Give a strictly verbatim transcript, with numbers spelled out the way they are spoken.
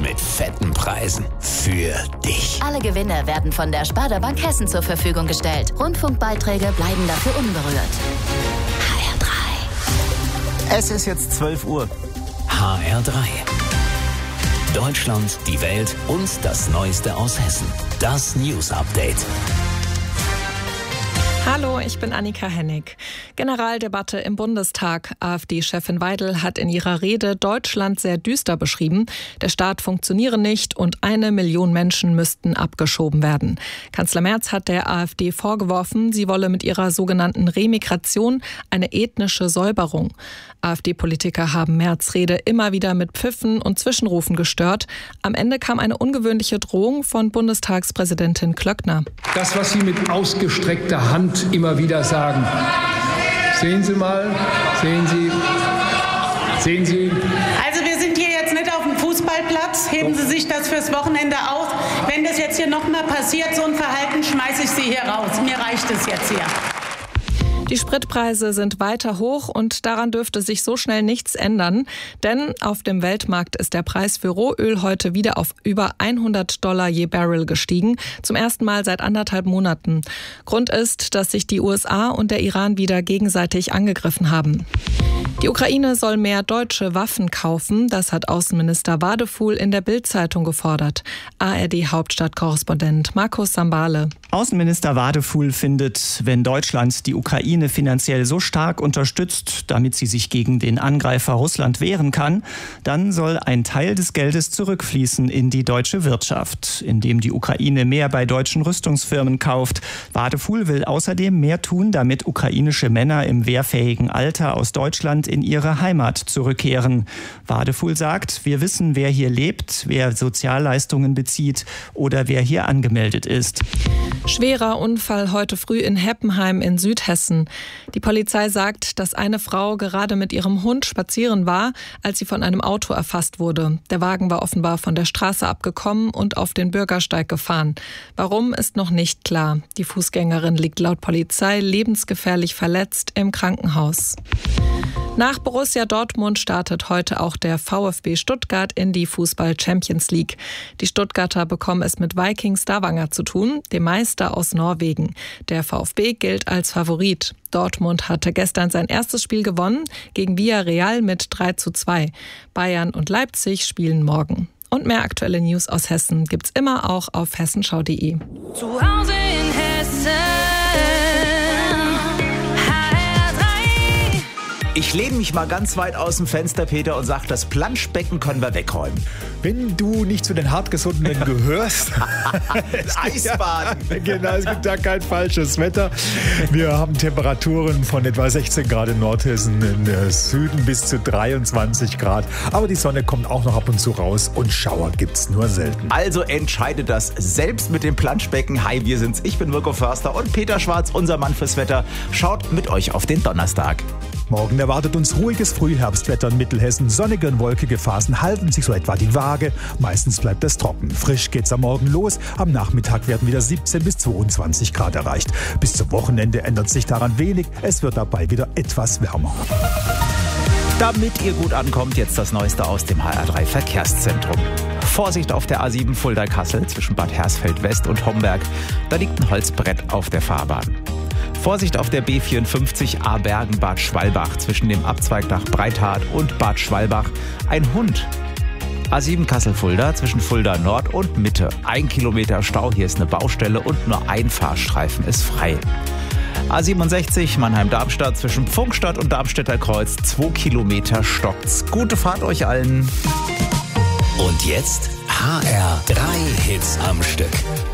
mit fetten Preisen. Für dich. Alle Gewinne werden von der Sparda Bank Hessen zur Verfügung gestellt. Rundfunkbeiträge bleiben dafür unberührt. H R drei. Es ist jetzt zwölf Uhr. H R drei. Deutschland, die Welt und das Neueste aus Hessen. Das News Update. Hallo, ich bin Annika Hennig. Generaldebatte im Bundestag. AfD-Chefin Weidel hat in ihrer Rede Deutschland sehr düster beschrieben. Der Staat funktioniere nicht und eine Million Menschen müssten abgeschoben werden. Kanzler Merz hat der AfD vorgeworfen, sie wolle mit ihrer sogenannten Remigration eine ethnische Säuberung. AfD-Politiker haben Merz' Rede immer wieder mit Pfiffen und Zwischenrufen gestört. Am Ende kam eine ungewöhnliche Drohung von Bundestagspräsidentin Klöckner. Das, was Sie mit ausgestreckter Hand immer wieder sagen. Sehen Sie mal, sehen Sie, sehen Sie. Also wir sind hier jetzt nicht auf dem Fußballplatz. Heben Sie sich das fürs Wochenende auf. Wenn das jetzt hier nochmal passiert, so ein Verhalten, schmeiße ich Sie hier raus. Mir reicht es jetzt hier. Die Spritpreise sind weiter hoch und daran dürfte sich so schnell nichts ändern, denn auf dem Weltmarkt ist der Preis für Rohöl heute wieder auf über hundert Dollar je Barrel gestiegen, zum ersten Mal seit anderthalb Monaten. Grund ist, dass sich die U S A und der Iran wieder gegenseitig angegriffen haben. Die Ukraine soll mehr deutsche Waffen kaufen, das hat Außenminister Wadefuhl in der Bild-Zeitung gefordert. A R D-Hauptstadtkorrespondent Markus Sambale. Außenminister Wadefuhl findet, wenn Deutschland die Ukraine finanziell so stark unterstützt, damit sie sich gegen den Angreifer Russland wehren kann, dann soll ein Teil des Geldes zurückfließen in die deutsche Wirtschaft, indem die Ukraine mehr bei deutschen Rüstungsfirmen kauft. Wadefuhl will außerdem mehr tun, damit ukrainische Männer im wehrfähigen Alter aus Deutschland in ihre Heimat zurückkehren. Wadefuhl sagt, wir wissen, wer hier lebt, wer Sozialleistungen bezieht oder wer hier angemeldet ist. Schwerer Unfall heute früh in Heppenheim in Südhessen. Die Polizei sagt, dass eine Frau gerade mit ihrem Hund spazieren war, als sie von einem Auto erfasst wurde. Der Wagen war offenbar von der Straße abgekommen und auf den Bürgersteig gefahren. Warum, ist noch nicht klar. Die Fußgängerin liegt laut Polizei lebensgefährlich verletzt im Krankenhaus. Nach Borussia Dortmund startet heute auch der VfB Stuttgart in die Fußball-Champions League. Die Stuttgarter bekommen es mit Viking Stavanger zu tun, dem Meister aus Norwegen. Der VfB gilt als Favorit. Dortmund hatte gestern sein erstes Spiel gewonnen, gegen Villarreal mit drei zu zwei. Bayern und Leipzig spielen morgen. Und mehr aktuelle News aus Hessen gibt's immer auch auf hessenschau punkt de. Zu Hause in Hessen. Ich lehne mich mal ganz weit aus dem Fenster, Peter, und sage, das Planschbecken können wir wegräumen. Wenn du nicht zu den Hartgesunden gehörst. Eisbaden. Ja, genau, es gibt da kein falsches Wetter. Wir haben Temperaturen von etwa sechzehn Grad in Nordhessen, im Süden bis zu dreiundzwanzig Grad. Aber die Sonne kommt auch noch ab und zu raus und Schauer gibt's nur selten. Also entscheidet das selbst mit dem Planschbecken. Hi, wir sind's. Ich bin Mirko Förster und Peter Schwarz, unser Mann fürs Wetter, schaut mit euch auf den Donnerstag. Morgen erwartet uns ruhiges Frühherbstwetter in Mittelhessen. Sonnige und wolkige Phasen halten sich so etwa die Waage. Meistens bleibt es trocken. Frisch geht's am Morgen los. Am Nachmittag werden wieder siebzehn bis zweiundzwanzig Grad erreicht. Bis zum Wochenende ändert sich daran wenig. Es wird dabei wieder etwas wärmer. Damit ihr gut ankommt, jetzt das Neueste aus dem H R drei Verkehrszentrum. Vorsicht auf der A sieben Fulda-Kassel zwischen Bad Hersfeld West und Homberg. Da liegt ein Holzbrett auf der Fahrbahn. Vorsicht auf der B vierundfünfzig Abergen-Bad Schwalbach zwischen dem Abzweig nach Breithart und Bad Schwalbach. Ein Hund. A sieben Kassel-Fulda zwischen Fulda Nord und Mitte. Ein Kilometer Stau, hier ist eine Baustelle und nur ein Fahrstreifen ist frei. A siebenundsechzig Mannheim-Darmstadt zwischen Pfungstadt und Darmstädter Kreuz. Zwei Kilometer stockt's. Gute Fahrt euch allen. Und jetzt H R drei Hits am Stück.